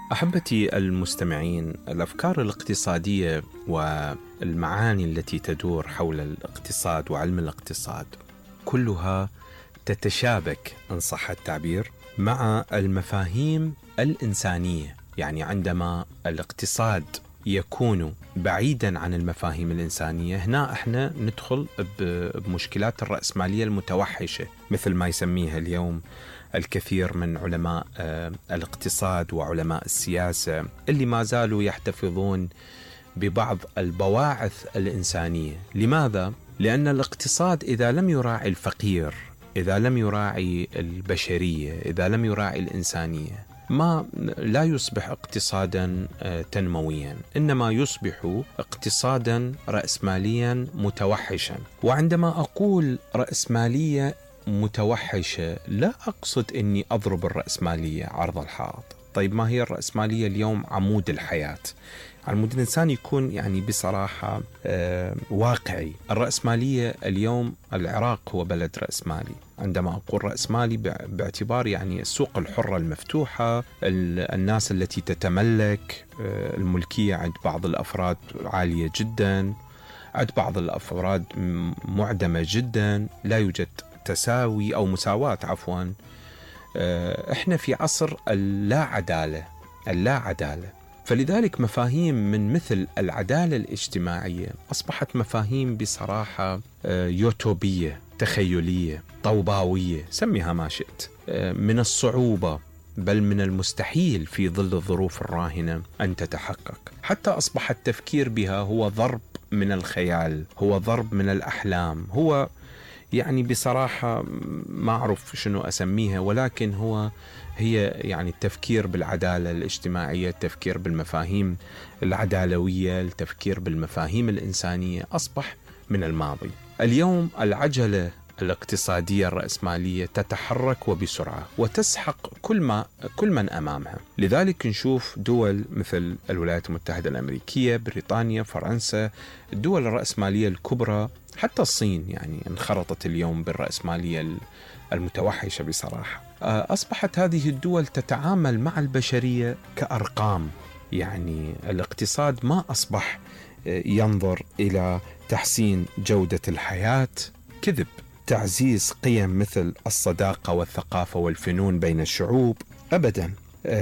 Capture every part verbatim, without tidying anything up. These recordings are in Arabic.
أحبتي المستمعين، الأفكار الاقتصادية والمعاني التي تدور حول الاقتصاد وعلم الاقتصاد كلها تتشابك إن صح التعبير مع المفاهيم الإنسانية. يعني عندما الاقتصاد يكون بعيدا عن المفاهيم الإنسانية، هنا احنا ندخل بمشكلات الرأسمالية المتوحشة مثل ما يسميها اليوم الكثير من علماء الاقتصاد وعلماء السياسة اللي ما زالوا يحتفظون ببعض البواعث الإنسانية. لماذا؟ لأن الاقتصاد إذا لم يراعي الفقير، إذا لم يراعي البشرية، إذا لم يراعي الإنسانية، ما لا يصبح اقتصادا تنمويا، إنما يصبح اقتصادا رأسماليا متوحشا. وعندما أقول رأسمالية متوحشة لا أقصد أني أضرب الرأسمالية عرض الحائط. طيب ما هي الرأسمالية اليوم؟ عمود الحياة. عمود الإنسان يكون يعني بصراحة آه واقعي. الرأسمالية اليوم، العراق هو بلد رأسمالي. عندما أقول رأسمالي باعتبار يعني السوق الحرة المفتوحة، الناس التي تتملك، آه الملكية عند بعض الأفراد عالية جدا، عند بعض الأفراد معدمة جدا، لا يوجد تساوي أو مساواة عفوا. احنا في عصر اللا عدالة اللا عدالة فلذلك مفاهيم من مثل العدالة الاجتماعية أصبحت مفاهيم بصراحة يوتوبية، تخيلية، طوباوية، سميها ما شئت. من الصعوبة بل من المستحيل في ظل الظروف الراهنة أن تتحقق. حتى أصبح التفكير بها هو ضرب من الخيال، هو ضرب من الأحلام، هو يعني بصراحة ما أعرف شنو أسميها، ولكن هو هي يعني التفكير بالعدالة الاجتماعية، التفكير بالمفاهيم العدالوية، التفكير بالمفاهيم الإنسانية أصبح من الماضي. اليوم العجلة الاقتصادية الرأسمالية تتحرك وبسرعة وتسحق كل ما كل من أمامها. لذلك نشوف دول مثل الولايات المتحدة الأمريكية، بريطانيا، فرنسا، الدول الرأسمالية الكبرى، حتى الصين يعني انخرطت اليوم بالرأسمالية المتوحشة بصراحة. أصبحت هذه الدول تتعامل مع البشرية كأرقام. يعني الاقتصاد ما أصبح ينظر إلى تحسين جودة الحياة، كذب، تعزيز قيم مثل الصداقة والثقافة والفنون بين الشعوب، أبدا.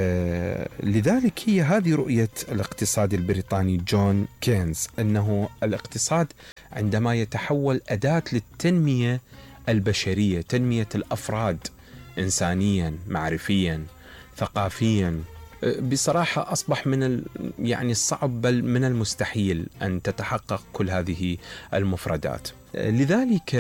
آه لذلك هي هذه رؤية الاقتصاد البريطاني جون كينز، أنه الاقتصاد عندما يتحول أداة للتنمية البشرية، تنمية الأفراد إنسانيا، معرفيا، ثقافيا، بصراحة أصبح من يعني الصعب بل من المستحيل أن تتحقق كل هذه المفردات. لذلك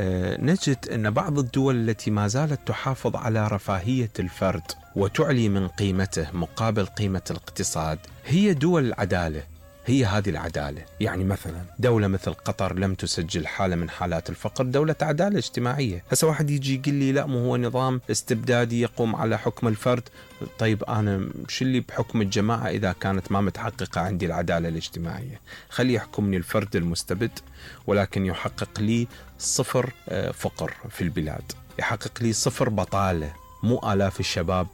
نجد أن بعض الدول التي ما زالت تحافظ على رفاهية الفرد وتعلي من قيمته مقابل قيمة الاقتصاد هي دول العدالة. هي هذه العدالة. يعني مثلا دولة مثل قطر لم تسجل حالة من حالات الفقر، دولة عدالة اجتماعية. هسه واحد يجي يقول لي لا، مو هو نظام استبدادي يقوم على حكم الفرد. طيب أنا شو اللي بحكم الجماعة إذا كانت ما متحققة عندي العدالة الاجتماعية؟ خلي يحكمني الفرد المستبد، ولكن يحقق لي صفر فقر في البلاد، يحقق لي صفر بطالة، مو آلاف الشباب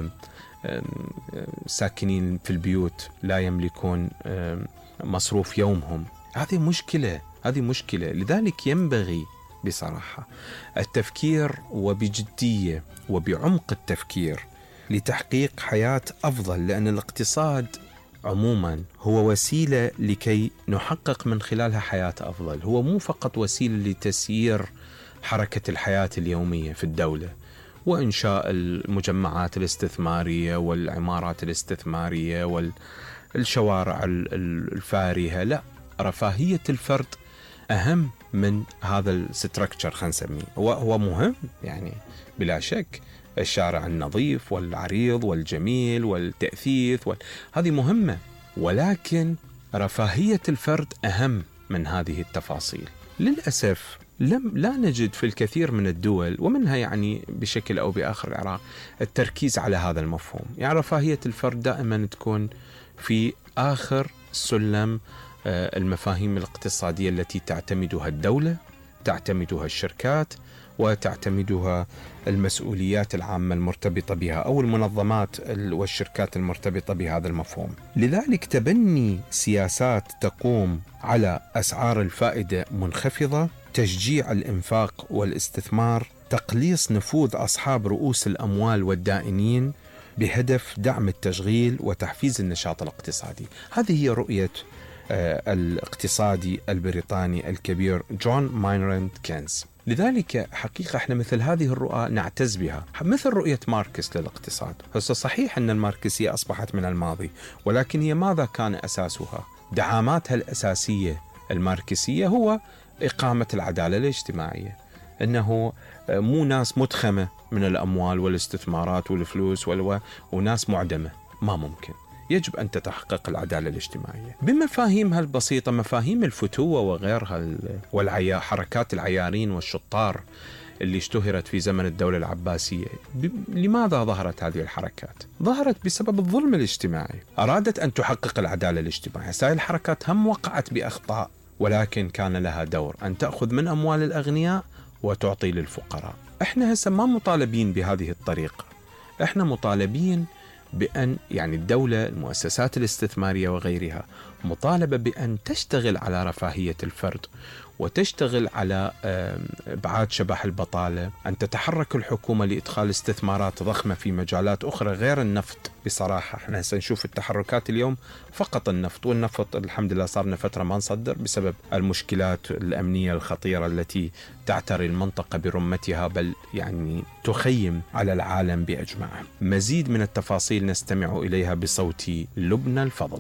ساكنين في البيوت لا يملكون مصروف يومهم. هذه مشكلة، هذه مشكلة. لذلك ينبغي بصراحة التفكير وبجدية وبعمق التفكير لتحقيق حياة أفضل، لأن الاقتصاد عموما هو وسيلة لكي نحقق من خلالها حياة أفضل. هو مو فقط وسيلة لتسيير حركة الحياة اليومية في الدولة وإنشاء المجمعات الاستثمارية والعمارات الاستثمارية والشوارع الفارهة. لا، رفاهية الفرد أهم من هذا الستركتشر، خلينا نسميه. هو هو مهم يعني بلا شك، الشارع النظيف والعريض والجميل والتأثيث وال... هذه مهمة، ولكن رفاهية الفرد أهم من هذه التفاصيل. للأسف لم لا نجد في الكثير من الدول، ومنها يعني بشكل أو بآخر العراق، التركيز على هذا المفهوم. يعني رفاهية الفرد دائما تكون في آخر سلم المفاهيم الاقتصادية التي تعتمدها الدولة، تعتمدها الشركات، وتعتمدها المسؤوليات العامة المرتبطة بها أو المنظمات والشركات المرتبطة بهذا المفهوم. لذلك تبني سياسات تقوم على أسعار الفائدة منخفضة، تشجيع الإنفاق والاستثمار، تقليص نفوذ أصحاب رؤوس الأموال والدائنين بهدف دعم التشغيل وتحفيز النشاط الاقتصادي. هذه هي رؤية الاقتصادي البريطاني الكبير جون ماينارد كينز. لذلك حقيقة احنا مثل هذه الرؤى نعتز بها، مثل رؤية ماركس للاقتصاد. هسه صحيح أن الماركسية أصبحت من الماضي، ولكن هي ماذا كان أساسها؟ دعاماتها الأساسية الماركسية هو إقامة العدالة الاجتماعية، أنه مو ناس مدخمة من الأموال والاستثمارات والفلوس والو... وناس معدمة، ما ممكن. يجب أن تتحقق العدالة الاجتماعية بمفاهيمها البسيطة، مفاهيم الفتوة وغيرها، والعيا حركات العيارين والشطار اللي اشتهرت في زمن الدولة العباسية. ب... لماذا ظهرت هذه الحركات؟ ظهرت بسبب الظلم الاجتماعي، أرادت أن تحقق العدالة الاجتماعية. هذه الحركات هم وقعت بأخطاء، ولكن كان لها دور أن تأخذ من أموال الأغنياء وتعطي للفقراء. احنا هسه ما مطالبين بهذه الطريقة، احنا مطالبين بأن يعني الدولة، المؤسسات الاستثمارية وغيرها مطالبة بأن تشتغل على رفاهية الفرد وتشتغل على إبعاد شبح البطالة، أن تتحرك الحكومة لإدخال استثمارات ضخمة في مجالات أخرى غير النفط. بصراحة احنا سنشوف التحركات اليوم فقط النفط، والنفط الحمد لله صارنا فترة ما نصدر بسبب المشكلات الأمنية الخطيرة التي تعتري المنطقة برمتها، بل يعني تخيم على العالم بأجمعه. مزيد من التفاصيل نستمع إليها بصوت لبنى الفضل.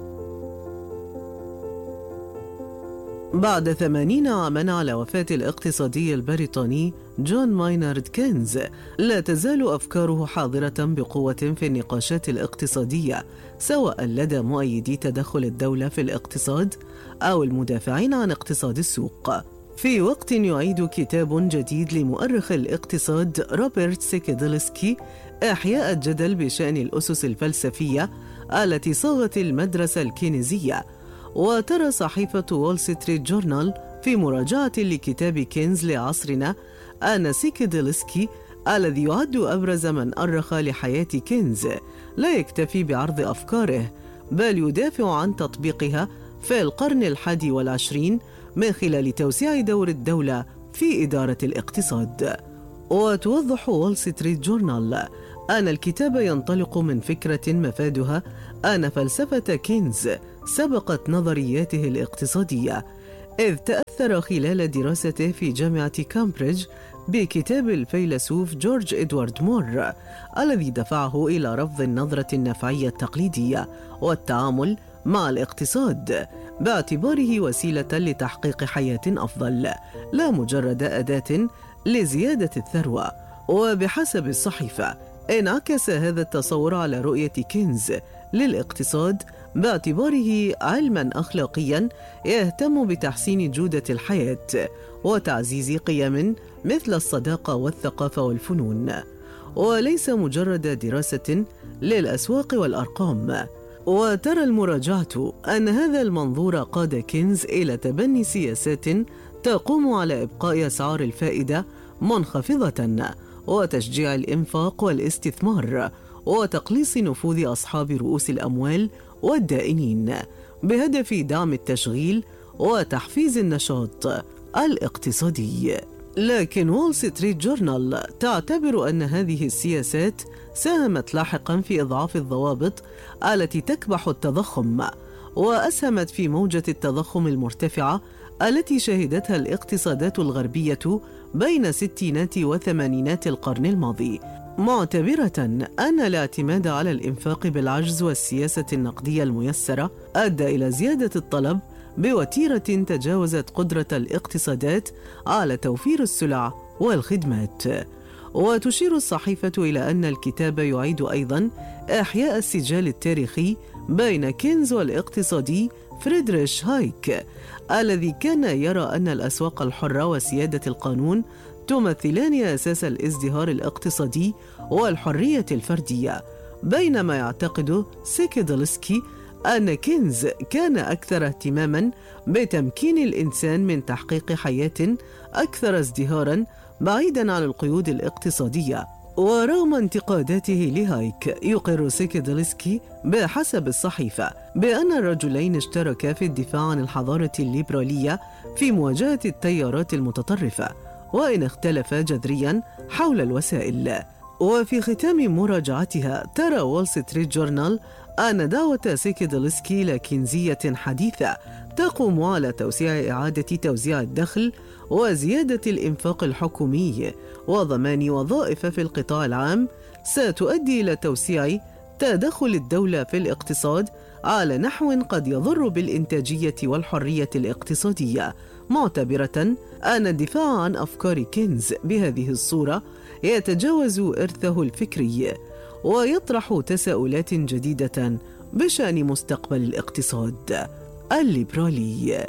بعد ثمانين عاما على وفاة الاقتصادي البريطاني جون ماينارد كينز، لا تزال أفكاره حاضرة بقوة في النقاشات الاقتصادية، سواء لدى مؤيدي تدخل الدولة في الاقتصاد أو المدافعين عن اقتصاد السوق. في وقت يعيد كتاب جديد لمؤرخ الاقتصاد روبرت سيكيدلسكي إحياء الجدل بشأن الأسس الفلسفية التي صاغت المدرسة الكينيزية، وترى صحيفة وول ستريت جورنال في مراجعة لكتاب كينز لعصرنا أن سيكيدلسكي الذي يعد أبرز من أرخ لحياة كينز لا يكتفي بعرض أفكاره، بل يدافع عن تطبيقها في القرن الحادي والعشرين من خلال توسيع دور الدولة في إدارة الاقتصاد. وتوضح وول ستريت جورنال أن الكتاب ينطلق من فكرة مفادها أن فلسفة كينز سبقت نظرياته الاقتصادية، إذ تأثر خلال دراسته في جامعة كامبريدج بكتاب الفيلسوف جورج إدوارد مور الذي دفعه إلى رفض النظرة النفعية التقليدية والتعامل مع الاقتصاد باعتباره وسيلة لتحقيق حياة أفضل، لا مجرد أداة لزيادة الثروة. وبحسب الصحيفة انعكس هذا التصور على رؤية كينز للاقتصاد باعتباره علماً أخلاقياً يهتم بتحسين جودة الحياة وتعزيز قيم مثل الصداقة والثقافة والفنون، وليس مجرد دراسة للأسواق والأرقام. وترى المراجعة أن هذا المنظور قاد كينز إلى تبني سياسات تقوم على إبقاء أسعار الفائدة منخفضة وتشجيع الإنفاق والاستثمار وتقليص نفوذ أصحاب رؤوس الأموال والدائنين بهدف دعم التشغيل وتحفيز النشاط الاقتصادي. لكن وول ستريت جورنال تعتبر أن هذه السياسات ساهمت لاحقاً في إضعاف الضوابط التي تكبح التضخم، وأسهمت في موجة التضخم المرتفعة التي شهدتها الاقتصادات الغربية بين ستينات وثمانينات القرن الماضي، معتبرة أن الاعتماد على الإنفاق بالعجز والسياسة النقدية الميسرة أدى إلى زيادة الطلب بوتيرة تجاوزت قدرة الاقتصادات على توفير السلع والخدمات. وتشير الصحيفة إلى أن الكتاب يعيد أيضاً إحياء السجال التاريخي بين كينز والاقتصادي فريدريش هايك الذي كان يرى أن الأسواق الحرة وسيادة القانون تمثلان أساس الازدهار الاقتصادي والحرية الفردية، بينما يعتقد سيكيدلسكي أن كينز كان أكثر اهتماماً بتمكين الإنسان من تحقيق حياة أكثر ازدهاراً بعيداً عن القيود الاقتصادية. ورغم انتقاداته لهايك، يقر سيكيدلسكي بحسب الصحيفة بأن الرجلين اشتركا في الدفاع عن الحضارة الليبرالية في مواجهة التيارات المتطرفة، وإن اختلفا جذرياً حول الوسائل. وفي ختام مراجعتها ترى وول ستريت جورنال أن دعوة سيكيدلسكي إلى كنزية حديثة تقوم على توسيع إعادة توزيع الدخل وزيادة الإنفاق الحكومي وضمان وظائف في القطاع العام ستؤدي إلى توسيع تدخل الدولة في الاقتصاد على نحو قد يضر بالإنتاجية والحرية الاقتصادية، معتبرة أن الدفاع عن أفكار كينز بهذه الصورة يتجاوز إرثه الفكري ويطرح تساؤلات جديدة بشأن مستقبل الاقتصاد الليبرالي.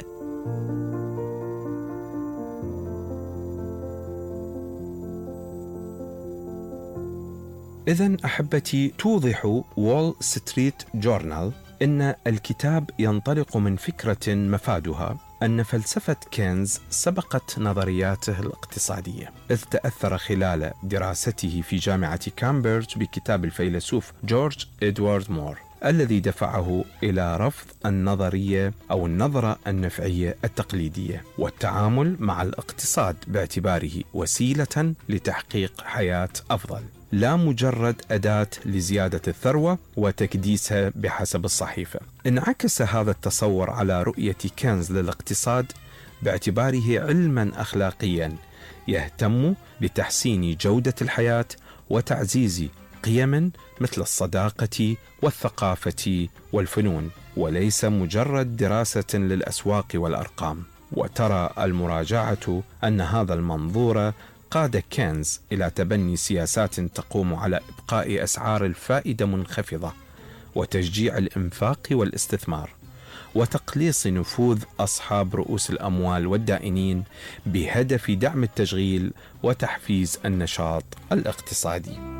إذن أحبتي، توضح وول ستريت جورنال إن الكتاب ينطلق من فكرة مفادها أن فلسفة كينز سبقت نظرياته الاقتصادية، إذ تأثر خلال دراسته في جامعة كامبريدج بكتاب الفيلسوف جورج إدوارد مور الذي دفعه إلى رفض النظرية أو النظرة النفعية التقليدية والتعامل مع الاقتصاد باعتباره وسيلة لتحقيق حياة أفضل، لا مجرد أداة لزيادة الثروة وتكديسها بحسب الصحيفة. انعكس هذا التصور على رؤية كينز للاقتصاد باعتباره علما أخلاقيا يهتم بتحسين جودة الحياة وتعزيز قيم مثل الصداقة والثقافة والفنون، وليس مجرد دراسة للأسواق والأرقام. وترى المراجعة أن هذا المنظور قاد كينز إلى تبني سياسات تقوم على إبقاء أسعار الفائدة منخفضة وتشجيع الإنفاق والاستثمار وتقليص نفوذ أصحاب رؤوس الأموال والدائنين بهدف دعم التشغيل وتحفيز النشاط الاقتصادي.